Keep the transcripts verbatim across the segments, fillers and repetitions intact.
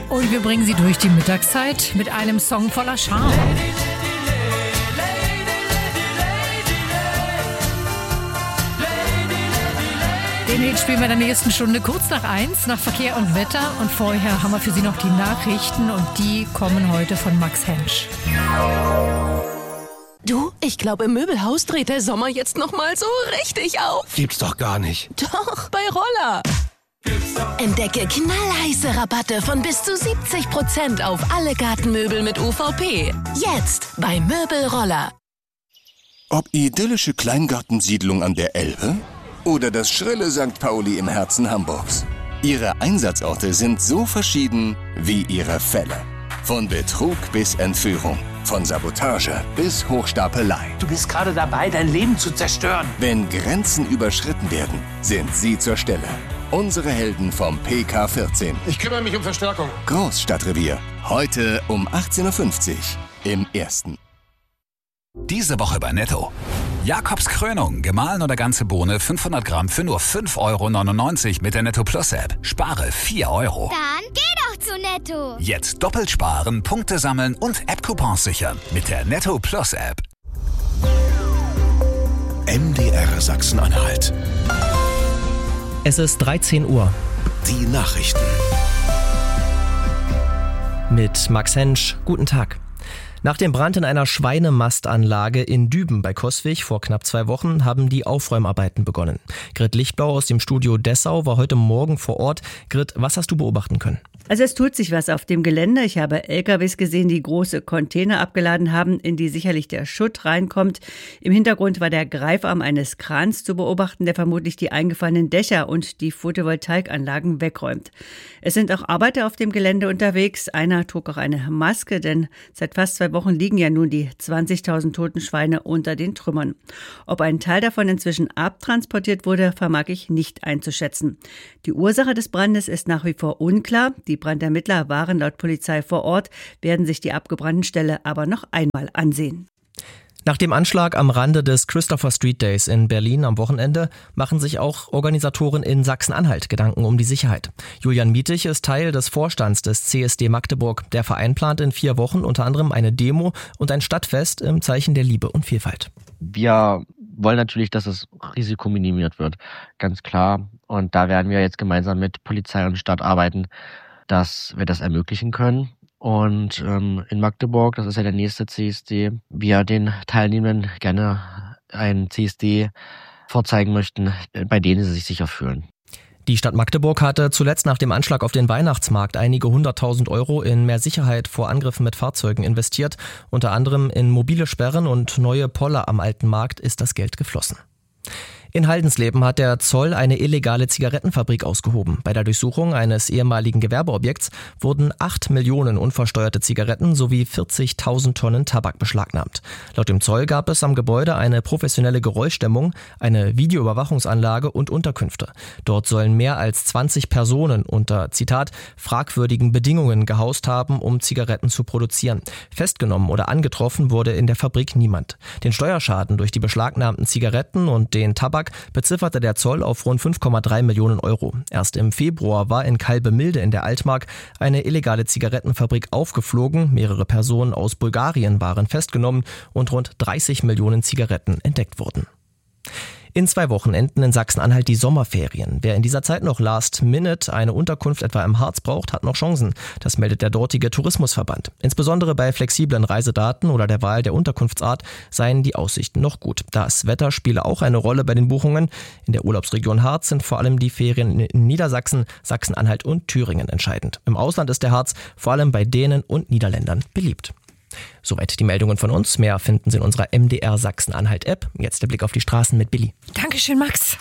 Und wir bringen Sie durch die Mittagszeit mit einem Song voller Charme. Den Hit spielen wir in der nächsten Stunde kurz nach eins, nach Verkehr und Wetter. Und vorher haben wir für Sie noch die Nachrichten und die kommen heute von Max Hensch. Du, ich glaube, im Möbelhaus dreht der Sommer jetzt noch mal so richtig auf. Gibt's doch gar nicht. Doch, bei Roller. Entdecke knallheiße Rabatte von bis zu siebzig Prozent auf alle Gartenmöbel mit U V P. Jetzt bei Möbelroller. Ob idyllische Kleingartensiedlung an der Elbe oder das schrille Sankt Pauli im Herzen Hamburgs. Ihre Einsatzorte sind so verschieden wie ihre Fälle. Von Betrug bis Entführung, von Sabotage bis Hochstapelei. Du bist gerade dabei, dein Leben zu zerstören. Wenn Grenzen überschritten werden, sind sie zur Stelle. Unsere Helden vom P K vierzehn. Ich kümmere mich um Verstärkung. Großstadtrevier. Heute um achtzehn Uhr fünfzig im Ersten. Diese Woche bei Netto. Jakobs Krönung, gemahlen oder ganze Bohne, fünfhundert Gramm für nur fünf Euro neunundneunzig mit der Netto Plus App. Spare vier Euro. Dann geh doch zu Netto. Jetzt doppelt sparen, Punkte sammeln und App-Coupons sichern mit der Netto Plus App. M D R Sachsen-Anhalt. Es ist dreizehn Uhr. Die Nachrichten. Mit Max Hensch. Guten Tag. Nach dem Brand in einer Schweinemastanlage in Düben bei Coswig vor knapp zwei Wochen haben die Aufräumarbeiten begonnen. Grit Lichtblau aus dem Studio Dessau war heute Morgen vor Ort. Grit, was hast du beobachten können? Also es tut sich was auf dem Gelände. Ich habe L K Ws gesehen, die große Container abgeladen haben, in die sicherlich der Schutt reinkommt. Im Hintergrund war der Greifarm eines Krans zu beobachten, der vermutlich die eingefallenen Dächer und die Photovoltaikanlagen wegräumt. Es sind auch Arbeiter auf dem Gelände unterwegs. Einer trug auch eine Maske, denn seit fast zwei Wochen liegen ja nun die zwanzigtausend toten Schweine unter den Trümmern. Ob ein Teil davon inzwischen abtransportiert wurde, vermag ich nicht einzuschätzen. Die Ursache des Brandes ist nach wie vor unklar. Die Brandermittler waren laut Polizei vor Ort, werden sich die abgebrannten Ställe aber noch einmal ansehen. Nach dem Anschlag am Rande des Christopher Street Days in Berlin am Wochenende machen sich auch Organisatoren in Sachsen-Anhalt Gedanken um die Sicherheit. Julian Mietig ist Teil des Vorstands des C S D Magdeburg. Der Verein plant in vier Wochen unter anderem eine Demo und ein Stadtfest im Zeichen der Liebe und Vielfalt. Wir wollen natürlich, dass das Risiko minimiert wird, ganz klar. Und da werden wir jetzt gemeinsam mit Polizei und Stadt arbeiten, dass wir das ermöglichen können. Und ähm, in Magdeburg, das ist ja der nächste C S D, wir den Teilnehmenden gerne einen C S D vorzeigen möchten, bei denen sie sich sicher fühlen. Die Stadt Magdeburg hatte zuletzt nach dem Anschlag auf den Weihnachtsmarkt einige hunderttausend Euro in mehr Sicherheit vor Angriffen mit Fahrzeugen investiert. Unter anderem in mobile Sperren und neue Poller am Alten Markt ist das Geld geflossen. In Haldensleben hat der Zoll eine illegale Zigarettenfabrik ausgehoben. Bei der Durchsuchung eines ehemaligen Gewerbeobjekts wurden acht Millionen unversteuerte Zigaretten sowie vierzigtausend Tonnen Tabak beschlagnahmt. Laut dem Zoll gab es am Gebäude eine professionelle Geräuschdämmung, eine Videoüberwachungsanlage und Unterkünfte. Dort sollen mehr als zwanzig Personen unter, Zitat, fragwürdigen Bedingungen gehaust haben, um Zigaretten zu produzieren. Festgenommen oder angetroffen wurde in der Fabrik niemand. Den Steuerschaden durch die beschlagnahmten Zigaretten und den Tabak bezifferte der Zoll auf rund fünf Komma drei Millionen Euro. Erst im Februar war in Kalbemilde in der Altmark eine illegale Zigarettenfabrik aufgeflogen. Mehrere Personen aus Bulgarien waren festgenommen und rund dreißig Millionen Zigaretten entdeckt wurden. In zwei Wochen enden in Sachsen-Anhalt die Sommerferien. Wer in dieser Zeit noch last minute eine Unterkunft etwa im Harz braucht, hat noch Chancen. Das meldet der dortige Tourismusverband. Insbesondere bei flexiblen Reisedaten oder der Wahl der Unterkunftsart seien die Aussichten noch gut. Das Wetter spiele auch eine Rolle bei den Buchungen. In der Urlaubsregion Harz sind vor allem die Ferien in Niedersachsen, Sachsen-Anhalt und Thüringen entscheidend. Im Ausland ist der Harz vor allem bei Dänen und Niederländern beliebt. Soweit die Meldungen von uns. Mehr finden Sie in unserer M D R Sachsen-Anhalt-App. Jetzt der Blick auf die Straßen mit Billy. Dankeschön, Max.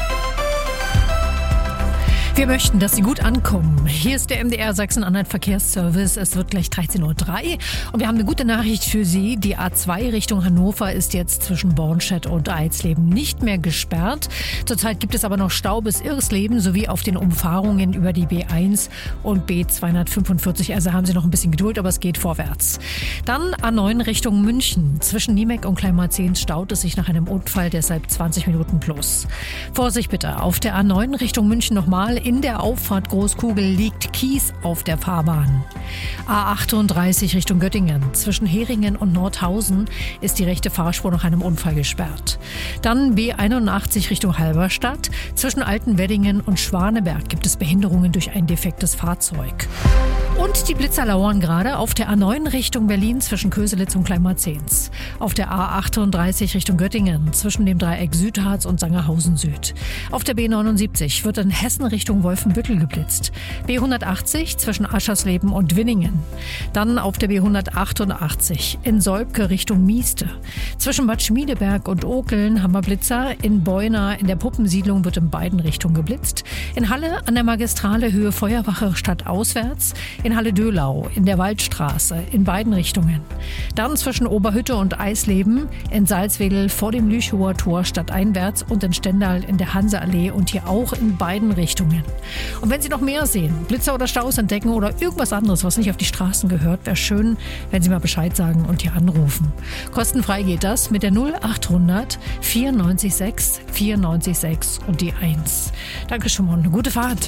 Wir möchten, dass Sie gut ankommen. Hier ist der M D R Sachsen-Anhalt Verkehrsservice. Es wird gleich dreizehn Uhr drei und wir haben eine gute Nachricht für Sie. Die A zwei Richtung Hannover ist jetzt zwischen Bornstedt und Eisleben nicht mehr gesperrt. Zurzeit gibt es aber noch Stau bis Irsleben sowie auf den Umfahrungen über die B eins und B zweihundertfünfundvierzig. Also haben Sie noch ein bisschen Geduld, aber es geht vorwärts. Dann A neun Richtung München. Zwischen Niemek und Kleinmarzehn staut es sich nach einem Unfall, deshalb zwanzig Minuten plus. Vorsicht bitte, auf der A neun Richtung München nochmal In der Auffahrt Großkugel liegt Kies auf der Fahrbahn. A achtunddreißig Richtung Göttingen. Zwischen Heringen und Nordhausen ist die rechte Fahrspur nach einem Unfall gesperrt. Dann B einundachtzig Richtung Halberstadt. Zwischen Altenweddingen und Schwaneberg gibt es Behinderungen durch ein defektes Fahrzeug. Und die Blitzer lauern gerade auf der A neun Richtung Berlin zwischen Köselitz und Kleinmarzens. Auf der A achtunddreißig Richtung Göttingen zwischen dem Dreieck Südharz und Sangerhausen Süd. Auf der B neunundsiebzig wird in Hessen Richtung Wolfenbüttel geblitzt. B hundertachtzig zwischen Aschersleben und Winningen. Dann auf der B hundertachtundachtzig in Solbke Richtung Mieste. Zwischen Bad Schmiedeberg und Okeln haben wir Blitzer. In Beuna in der Puppensiedlung wird in beiden Richtungen geblitzt. In Halle an der Magistrale Höhe Feuerwache stadtauswärts. In Halle-Dölau, in der Waldstraße, in beiden Richtungen. Dann zwischen Oberhütte und Eisleben, in Salzwedel vor dem Lüchower Tor stadteinwärts und in Stendal in der Hanseallee und hier auch in beiden Richtungen. Und wenn Sie noch mehr sehen, Blitzer oder Staus entdecken oder irgendwas anderes, was nicht auf die Straßen gehört, wäre schön, wenn Sie mal Bescheid sagen und hier anrufen. Kostenfrei geht das mit der null achthundert vierundneunzig sechs vierundneunzig sechs und die eins. Danke schon mal, eine gute Fahrt.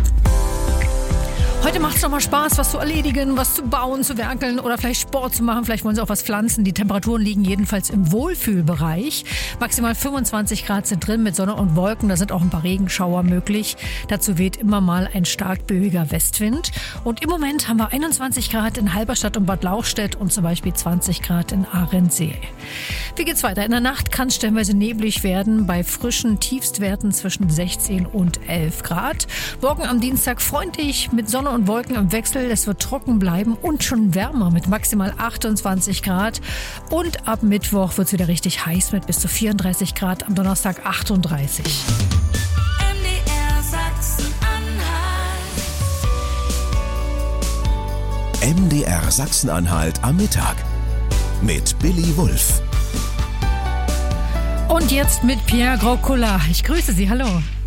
Heute macht es nochmal Spaß, was zu erledigen, was zu bauen, zu werkeln oder vielleicht Sport zu machen. Vielleicht wollen Sie auch was pflanzen. Die Temperaturen liegen jedenfalls im Wohlfühlbereich. Maximal fünfundzwanzig Grad sind drin mit Sonne und Wolken. Da sind auch ein paar Regenschauer möglich. Dazu weht immer mal ein stark böiger Westwind. Und im Moment haben wir einundzwanzig Grad in Halberstadt und Bad Lauchstädt und zum Beispiel zwanzig Grad in Ahrensee. Wie geht's weiter? In der Nacht kann es stellenweise neblig werden bei frischen Tiefstwerten zwischen sechzehn und elf Grad. Morgen am Dienstag freundlich mit Sonne und Wolken im Wechsel. Es wird trocken bleiben und schon wärmer mit maximal achtundzwanzig Grad. Und ab Mittwoch wird es wieder richtig heiß mit bis zu vierunddreißig Grad. Am Donnerstag achtunddreißig. M D R Sachsen-Anhalt. M D R Sachsen-Anhalt am Mittag mit Billy Wulff. Und jetzt mit Pierre Graucola. Ich grüße Sie. Hallo.